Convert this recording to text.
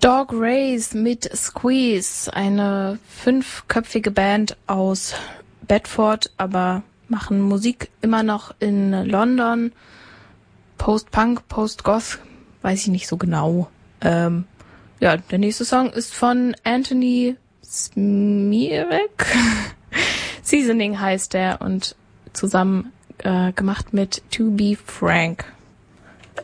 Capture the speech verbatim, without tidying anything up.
Dog Race mit Squeeze, eine fünfköpfige Band aus Bedford, aber machen Musik immer noch in London. Post-Punk, Post-Goth, weiß ich nicht so genau. Ähm, ja, der nächste Song ist von Anthony Smirek. Seasoning heißt der und zusammen äh, gemacht mit To Be Frank.